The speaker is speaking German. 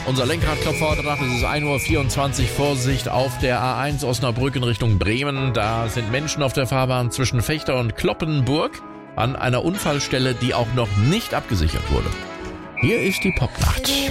Unser Lenkradklopfer heute Nacht, es ist 1:24 Uhr, Vorsicht auf der A1 Osnabrück in Richtung Bremen. Da sind Menschen auf der Fahrbahn zwischen Vechta und Cloppenburg an einer Unfallstelle, die auch noch nicht abgesichert wurde. Hier ist die Popnacht.